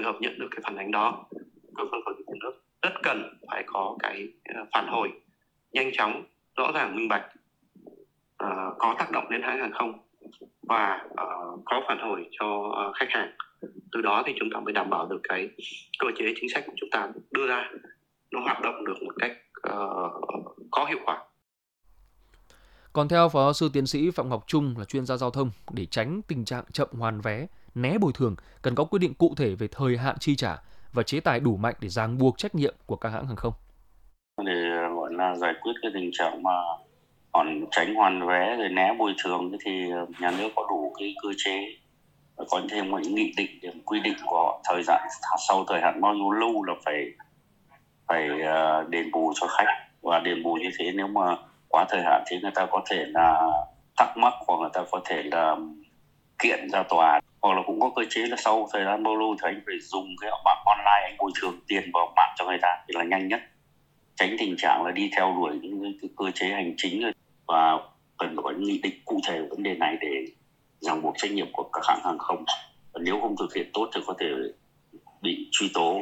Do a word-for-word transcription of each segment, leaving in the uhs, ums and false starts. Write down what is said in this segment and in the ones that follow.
trường hợp nhận được cái phản ánh đó, cơ quan quản lý nhà nước rất cần phải có cái phản hồi nhanh chóng, rõ ràng, minh bạch, uh, có tác động đến hãng hàng không và uh, có phản hồi cho uh, khách hàng. Từ đó thì chúng ta mới đảm bảo được cái cơ chế chính sách của chúng ta đưa ra nó hoạt động được một cách uh, có hiệu quả. Còn theo Phó Giáo sư Tiến sĩ Phạm Ngọc Trung là chuyên gia giao thông, để tránh tình trạng chậm hoàn vé, né bồi thường, cần có quy định cụ thể về thời hạn chi trả và chế tài đủ mạnh để ràng buộc trách nhiệm của các hãng hàng không. Để gọi là giải quyết cái tình trạng mà còn tránh hoàn vé rồi né bồi thường thì nhà nước có đủ cái cơ chế, có thêm một nghị định để quy định của thời gian sau thời hạn bao nhiêu lâu là phải phải đền bù cho khách, và đền bù như thế nếu mà quá thời hạn thì người ta có thể là thắc mắc hoặc người ta có thể là kiện ra tòa, hoặc là cũng có cơ chế là sau thời gian bao lâu thì anh phải dùng cái mạng online anh bồi thường tiền vào mạng cho người ta thì là nhanh nhất, tránh tình trạng là đi theo đuổi những cái cơ chế hành chính, và cần có nghị định cụ thể về vấn đề này để ràng buộc trách nhiệm của các hãng hàng không. Và nếu không thực hiện tốt thì có thể bị truy tố.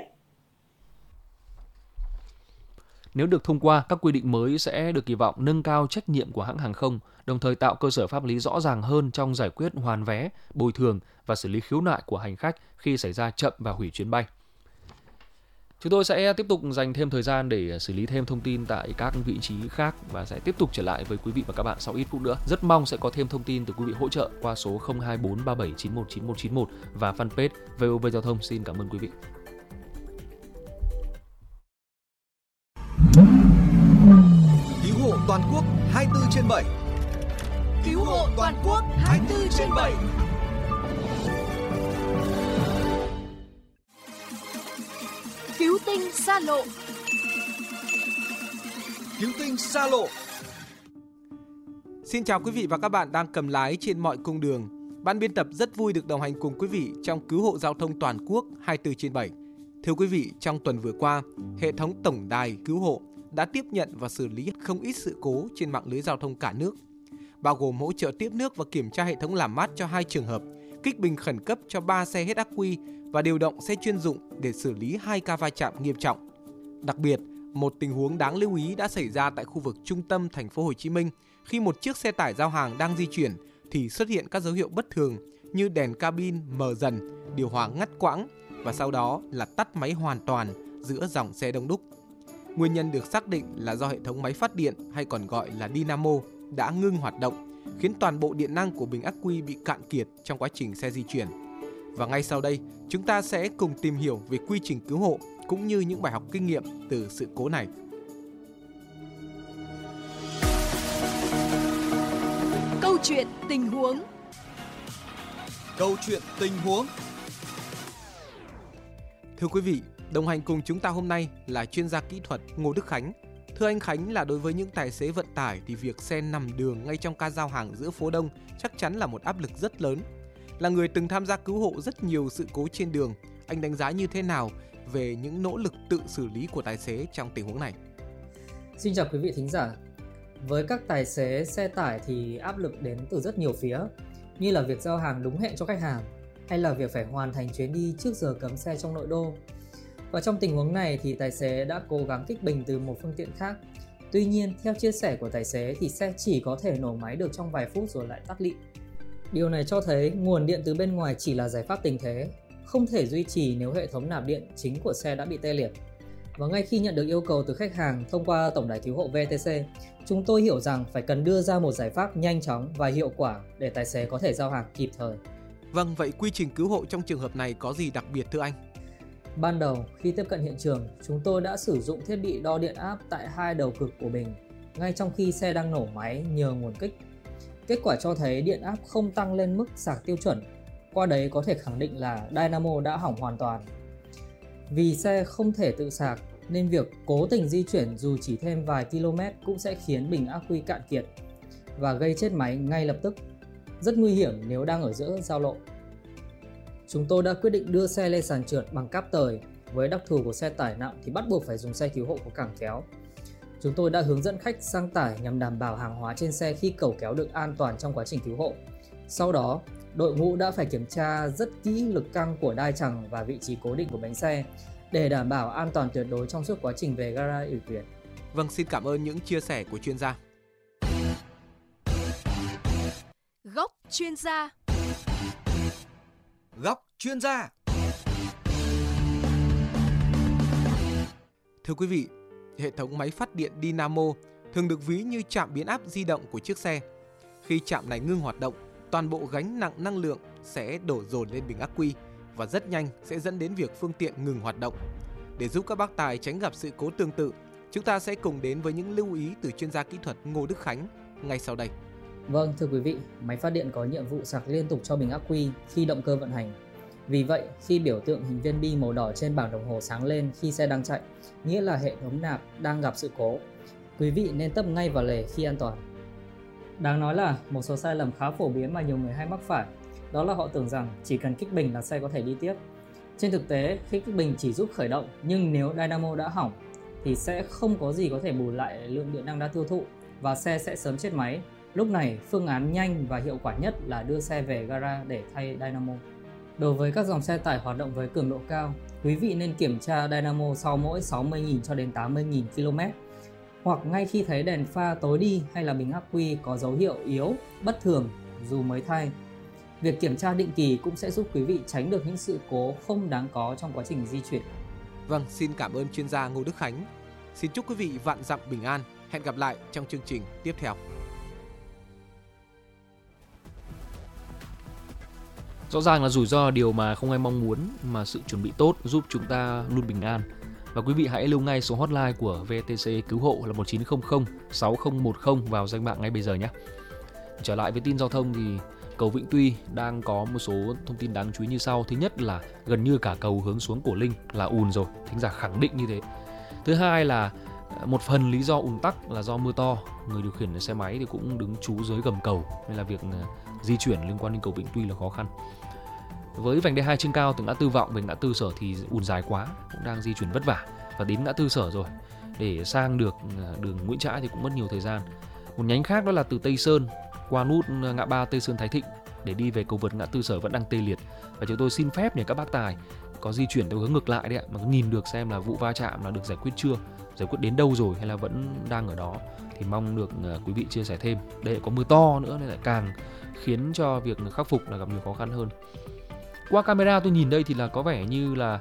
Nếu được thông qua, các quy định mới sẽ được kỳ vọng nâng cao trách nhiệm của hãng hàng không, đồng thời tạo cơ sở pháp lý rõ ràng hơn trong giải quyết hoàn vé, bồi thường và xử lý khiếu nại của hành khách khi xảy ra chậm và hủy chuyến bay. Chúng tôi sẽ tiếp tục dành thêm thời gian để xử lý thêm thông tin tại các vị trí khác và sẽ tiếp tục trở lại với quý vị và các bạn sau ít phút nữa. Rất mong sẽ có thêm thông tin từ quý vị hỗ trợ qua số không hai bốn ba bảy chín một chín một chín một và fanpage vê o vê Giao thông. Xin cảm ơn quý vị. Cứu hộ toàn quốc hai mươi bốn trên bảy. Cứu hộ toàn quốc hai mươi bốn trên bảy. Cứu tinh xa lộ. Cứu tinh xa lộ. Xin chào quý vị và các bạn đang cầm lái trên mọi cung đường. Ban biên tập rất vui được đồng hành cùng quý vị trong Cứu hộ giao thông toàn quốc hai mươi bốn trên bảy. Thưa quý vị, trong tuần vừa qua, hệ thống tổng đài cứu hộ đã tiếp nhận và xử lý không ít sự cố trên mạng lưới giao thông cả nước, bao gồm hỗ trợ tiếp nước và kiểm tra hệ thống làm mát cho hai trường hợp, kích bình khẩn cấp cho ba xe hết ắc quy và điều động xe chuyên dụng để xử lý hai ca va chạm nghiêm trọng. Đặc biệt, một tình huống đáng lưu ý đã xảy ra tại khu vực trung tâm thành phố Hồ Chí Minh khi một chiếc xe tải giao hàng đang di chuyển thì xuất hiện các dấu hiệu bất thường như đèn cabin mờ dần, điều hòa ngắt quãng và sau đó là tắt máy hoàn toàn giữa dòng xe đông đúc. Nguyên nhân được xác định là do hệ thống máy phát điện hay còn gọi là dynamo đã ngưng hoạt động, khiến toàn bộ điện năng của bình ắc quy bị cạn kiệt trong quá trình xe di chuyển. Và ngay sau đây, chúng ta sẽ cùng tìm hiểu về quy trình cứu hộ cũng như những bài học kinh nghiệm từ sự cố này. Câu chuyện tình huống. Câu chuyện tình huống. Thưa quý vị, đồng hành cùng chúng ta hôm nay là chuyên gia kỹ thuật Ngô Đức Khánh. Thưa anh Khánh, là đối với những tài xế vận tải thì việc xe nằm đường ngay trong ca giao hàng giữa phố đông chắc chắn là một áp lực rất lớn. Là người từng tham gia cứu hộ rất nhiều sự cố trên đường, anh đánh giá như thế nào về những nỗ lực tự xử lý của tài xế trong tình huống này? Xin chào quý vị thính giả. Với các tài xế xe tải thì áp lực đến từ rất nhiều phía, như là việc giao hàng đúng hẹn cho khách hàng, hay là việc phải hoàn thành chuyến đi trước giờ cấm xe trong nội đô. Và trong tình huống này thì tài xế đã cố gắng kích bình từ một phương tiện khác. Tuy nhiên, theo chia sẻ của tài xế thì xe chỉ có thể nổ máy được trong vài phút rồi lại tắt lịm. Điều này cho thấy nguồn điện từ bên ngoài chỉ là giải pháp tình thế, không thể duy trì nếu hệ thống nạp điện chính của xe đã bị tê liệt. Và ngay khi nhận được yêu cầu từ khách hàng thông qua tổng đài cứu hộ vê tê xê, chúng tôi hiểu rằng phải cần đưa ra một giải pháp nhanh chóng và hiệu quả để tài xế có thể giao hàng kịp thời. Vâng, vậy quy trình cứu hộ trong trường hợp này có gì đặc biệt thưa anh? Ban đầu, khi tiếp cận hiện trường, chúng tôi đã sử dụng thiết bị đo điện áp tại hai đầu cực của bình, ngay trong khi xe đang nổ máy nhờ nguồn kích. Kết quả cho thấy điện áp không tăng lên mức sạc tiêu chuẩn, qua đấy có thể khẳng định là dynamo đã hỏng hoàn toàn. Vì xe không thể tự sạc, nên việc cố tình di chuyển dù chỉ thêm vài km cũng sẽ khiến bình ắc quy cạn kiệt và gây chết máy ngay lập tức, rất nguy hiểm nếu đang ở giữa giao lộ. Chúng tôi đã quyết định đưa xe lên sàn trượt bằng cáp tời. Với đặc thù của xe tải nặng thì bắt buộc phải dùng xe cứu hộ có cẳng kéo. Chúng tôi đã hướng dẫn khách sang tải nhằm đảm bảo hàng hóa trên xe khi cẩu kéo được an toàn trong quá trình cứu hộ. Sau đó, đội ngũ đã phải kiểm tra rất kỹ lực căng của đai chằng và vị trí cố định của bánh xe để đảm bảo an toàn tuyệt đối trong suốt quá trình về gara ủy quyền. Vâng, xin cảm ơn những chia sẻ của chuyên gia. Góc chuyên gia. Góc chuyên gia. Thưa quý vị, hệ thống máy phát điện Dynamo thường được ví như trạm biến áp di động của chiếc xe. Khi trạm này ngưng hoạt động, toàn bộ gánh nặng năng lượng sẽ đổ dồn lên bình ắc quy và rất nhanh sẽ dẫn đến việc phương tiện ngừng hoạt động. Để giúp các bác tài tránh gặp sự cố tương tự, chúng ta sẽ cùng đến với những lưu ý từ chuyên gia kỹ thuật Ngô Đức Khánh ngay sau đây. Vâng, thưa quý vị, máy phát điện có nhiệm vụ sạc liên tục cho bình ắc quy khi động cơ vận hành. Vì vậy, khi biểu tượng hình viên bi màu đỏ trên bảng đồng hồ sáng lên khi xe đang chạy, nghĩa là hệ thống nạp đang gặp sự cố. Quý vị nên tấp ngay vào lề khi an toàn. Đáng nói là một số sai lầm khá phổ biến mà nhiều người hay mắc phải, đó là họ tưởng rằng chỉ cần kích bình là xe có thể đi tiếp. Trên thực tế, khi kích bình chỉ giúp khởi động, nhưng nếu dynamo đã hỏng thì sẽ không có gì có thể bù lại lượng điện năng đã tiêu thụ và xe sẽ sớm chết máy. Lúc này, phương án nhanh và hiệu quả nhất là đưa xe về gara để thay dynamo. Đối với các dòng xe tải hoạt động với cường độ cao, quý vị nên kiểm tra dynamo sau mỗi sáu mươi nghìn cho đến tám mươi nghìn ki lô mét, hoặc ngay khi thấy đèn pha tối đi hay là bình ắc quy có dấu hiệu yếu, bất thường dù mới thay. Việc kiểm tra định kỳ cũng sẽ giúp quý vị tránh được những sự cố không đáng có trong quá trình di chuyển. Vâng, xin cảm ơn chuyên gia Ngô Đức Khánh. Xin chúc quý vị vạn dặm bình an. Hẹn gặp lại trong chương trình tiếp theo. Rõ ràng là rủi ro là điều mà không ai mong muốn, mà sự chuẩn bị tốt giúp chúng ta luôn bình an. Và quý vị hãy lưu ngay số hotline của vê tê xê cứu hộ là một chín không không sáu không một không vào danh bạ ngay bây giờ nhé. Trở lại với tin giao thông thì cầu Vĩnh Tuy đang có một số thông tin đáng chú ý như sau. Thứ nhất là gần như cả cầu hướng xuống Cổ Linh là ùn rồi, thính giả khẳng định như thế. Thứ hai là một phần lý do ùn tắc là do mưa to, người điều khiển xe máy thì cũng đứng trú dưới gầm cầu nên là việc di chuyển liên quan đến cầu Vĩnh Tuy là khó khăn. Với vành đai hai trên cao từ ngã tư Vọng về ngã tư Sở thì ùn dài quá, cũng đang di chuyển vất vả, và đến ngã tư Sở rồi để sang được đường Nguyễn Trãi thì cũng mất nhiều thời gian. Một nhánh khác đó là từ Tây Sơn qua nút ngã ba Tây Sơn Thái Thịnh để đi về cầu vượt ngã tư Sở vẫn đang tê liệt, và chúng tôi xin phép để các bác tài có di chuyển theo hướng ngược lại đấy ạ, mà nhìn được xem là vụ va chạm là được giải quyết chưa, giải quyết đến đâu rồi hay là vẫn đang ở đó, thì mong được quý vị chia sẻ thêm. Đây có mưa to nữa nên lại càng khiến cho việc khắc phục là gặp nhiều khó khăn hơn. Qua camera tôi nhìn đây thì là có vẻ như là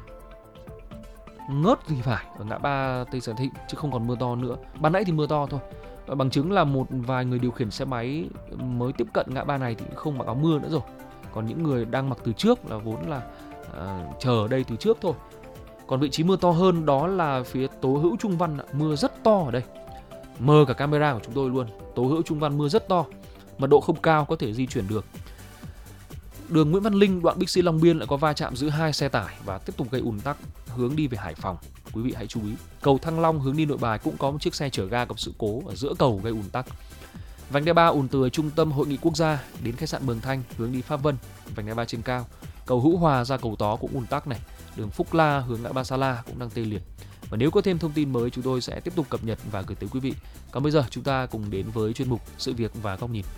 ngớt thì phải ở ngã ba Tây Sơn Thịnh chứ không còn mưa to nữa. Ban nãy thì mưa to thôi. Bằng chứng là một vài người điều khiển xe máy mới tiếp cận ngã ba này thì không mặc áo mưa nữa rồi. Còn những người đang mặc từ trước là vốn là uh, chờ ở đây từ trước thôi. Còn vị trí mưa to hơn đó là phía Tố Hữu Trung Văn, mưa rất to ở đây. Mờ cả camera của chúng tôi luôn. Tố Hữu Trung Văn mưa rất to, mật độ không cao, có thể di chuyển được. Đường Nguyễn Văn Linh đoạn Bixi Long Biên lại có va chạm giữa hai xe tải và tiếp tục gây ùn tắc hướng đi về Hải Phòng. Quý vị hãy chú ý. Cầu Thăng Long hướng đi Nội Bài cũng có một chiếc xe chở ga gặp sự cố ở giữa cầu gây ùn tắc. Vành đai ba ùn từ Trung tâm Hội nghị Quốc gia đến khách sạn Mường Thanh hướng đi Pháp Vân, vành đai ba trên cao. Cầu Hữu Hòa ra cầu Tó cũng ùn tắc này. Đường Phúc La hướng ngã ba Sa La cũng đang tê liệt. Và nếu có thêm thông tin mới chúng tôi sẽ tiếp tục cập nhật và gửi tới quý vị. Còn bây giờ chúng ta cùng đến với chuyên mục Sự việc và góc nhìn.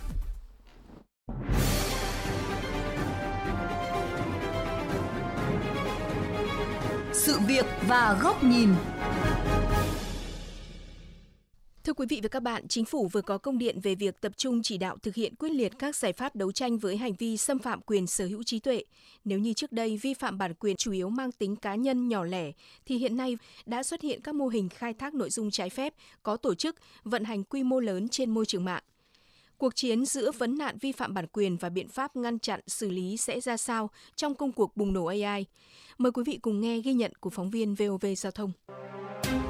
Sự việc và góc nhìn. Thưa quý vị và các bạn, Chính phủ vừa có công điện về việc tập trung chỉ đạo thực hiện quyết liệt các giải pháp đấu tranh với hành vi xâm phạm quyền sở hữu trí tuệ. Nếu như trước đây vi phạm bản quyền chủ yếu mang tính cá nhân nhỏ lẻ, thì hiện nay đã xuất hiện các mô hình khai thác nội dung trái phép, có tổ chức, vận hành quy mô lớn trên môi trường mạng. Cuộc chiến giữa vấn nạn vi phạm bản quyền và biện pháp ngăn chặn xử lý sẽ ra sao trong công cuộc bùng nổ a i? Mời quý vị cùng nghe ghi nhận của phóng viên vê o vê Giao thông.